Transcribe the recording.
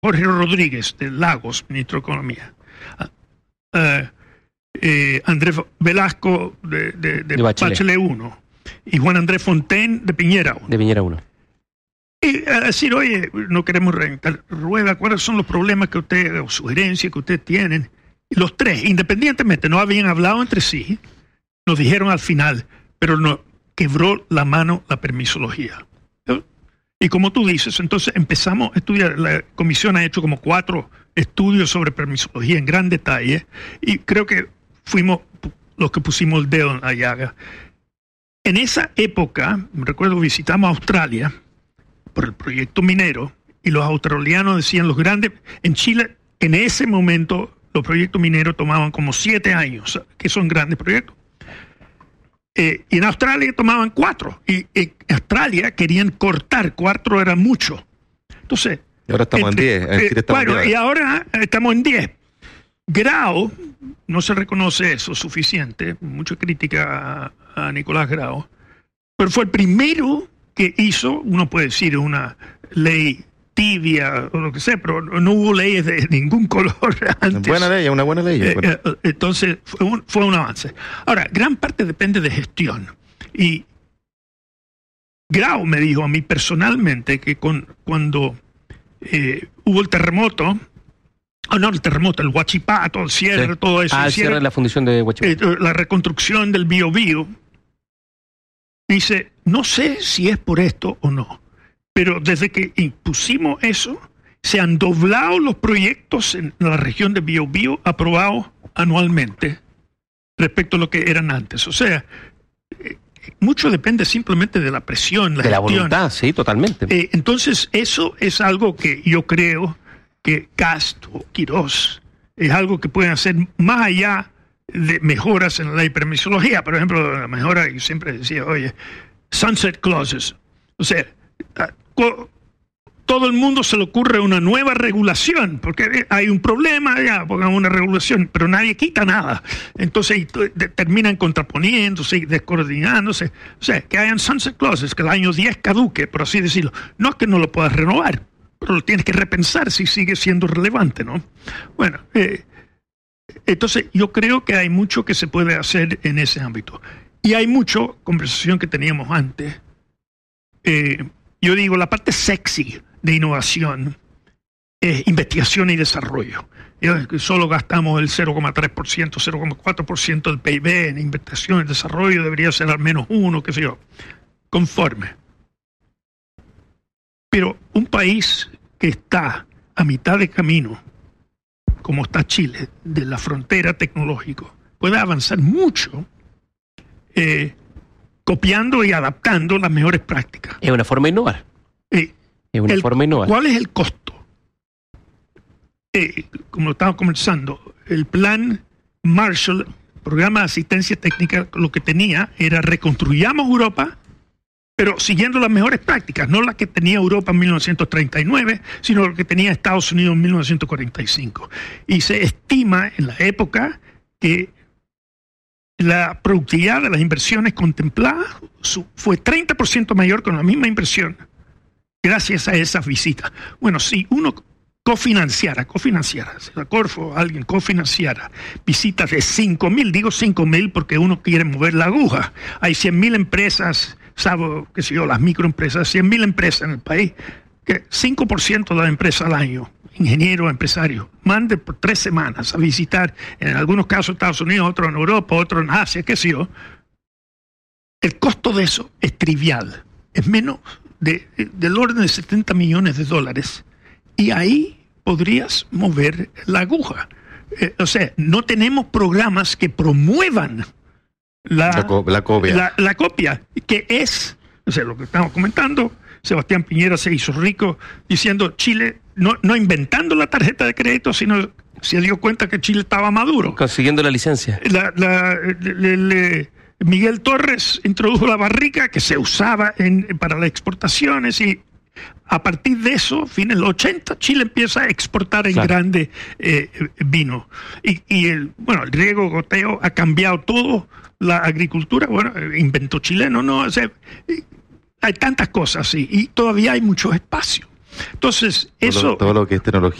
Jorge Rodríguez de Lagos, ministro de Economía. Andrés Velasco de Bachelet 1 y Juan Andrés Fontaine de Piñera 1. De Piñera 1. Y a decir, oye, no queremos reventar rueda, ¿cuáles son los problemas que ustedes, o sugerencias que ustedes tienen? Y los tres, independientemente, no habían hablado entre sí, nos dijeron al final, pero no quebró la mano la permisología. Y como tú dices, entonces empezamos a estudiar, la comisión ha hecho como 4 estudios sobre permisología en gran detalle, y creo que fuimos los que pusimos el dedo en la llaga. En esa época, me recuerdo, visitamos Australia por el proyecto minero, y los australianos decían los grandes, en Chile, en ese momento, los proyectos mineros tomaban como 7 años, que son grandes proyectos. Y en Australia tomaban 4, y en Australia querían cortar, 4 era mucho. Entonces, y ahora estamos en 10. Bueno, y ahora estamos en 10. Grau, no se reconoce eso suficiente, mucha crítica a Nicolás Grau, pero fue el primero que hizo, uno puede decir, una ley tibia o lo que sea, pero no hubo leyes de ningún color antes. Una buena ley. Entonces fue un avance. Ahora, gran parte depende de gestión. Y Grau me dijo a mí personalmente que cuando hubo el terremoto, el Huachipato, el cierre, sí, todo eso. El cierre de la fundición de Huachipato. La reconstrucción del Biobío. Dice, no sé si es por esto o no, pero desde que impusimos eso, se han doblado los proyectos en la región de Biobío aprobados anualmente respecto a lo que eran antes. O sea, mucho depende simplemente de la presión, de la voluntad, sí, totalmente. Entonces, eso es algo que yo creo que Cast o Quirós es algo que pueden hacer más allá de mejoras en la ley de permisología. Por ejemplo, la mejora, yo siempre decía, oye, sunset clauses. O sea, todo el mundo se le ocurre una nueva regulación, porque hay un problema, ya pongamos una regulación, pero nadie quita nada. Entonces terminan contraponiéndose y descoordinándose. O sea, que hayan sunset clauses, que el año 10 caduque, por así decirlo. No es que no lo puedas renovar, pero lo tienes que repensar si sigue siendo relevante, ¿no? Bueno, entonces yo creo que hay mucho que se puede hacer en ese ámbito. Y hay mucho, conversación que teníamos antes, yo digo, la parte sexy de innovación es investigación y desarrollo. Solo gastamos el 0,3%, 0,4% del PIB en investigación y desarrollo, debería ser al menos 1, qué sé yo, conforme. Pero un país que está a mitad de camino, como está Chile, de la frontera tecnológica, puede avanzar mucho copiando y adaptando las mejores prácticas. Es una forma de innovar. ¿Cuál es el costo? Como estaba conversando, el plan Marshall, programa de asistencia técnica, lo que tenía era reconstruyamos Europa, pero siguiendo las mejores prácticas, no las que tenía Europa en 1939, sino lo que tenía Estados Unidos en 1945. Y se estima en la época que la productividad de las inversiones contempladas fue 30% mayor con la misma inversión gracias a esas visitas. Bueno, si uno cofinanciara, si la Corfo, alguien cofinanciara visitas de 5.000, digo 5.000 porque uno quiere mover la aguja. Hay 100.000 empresas, qué sé yo, las microempresas, 100.000 empresas en el país, que 5% de la empresa al año, ingeniero, empresario, mande por 3 semanas a visitar, en algunos casos Estados Unidos, otros en Europa, otros en Asia, qué sé yo. El costo de eso es trivial, es menos del orden de $70 millones, y ahí podrías mover la aguja. O sea, no tenemos programas que promuevan la copia, que es, o sea, lo que estamos comentando. Sebastián Piñera se hizo rico diciendo Chile, no inventando la tarjeta de crédito, sino se dio cuenta que Chile estaba maduro. Consiguiendo la licencia. Miguel Torres introdujo la barrica que se usaba para las exportaciones, y a partir de eso, fines de los 80, Chile empieza a exportar en grande vino. Y el riego goteo ha cambiado todo, la agricultura, invento chileno, ¿no? O sea, hay tantas cosas, sí, y todavía hay mucho espacio. Entonces, eso... Todo lo que es tecnología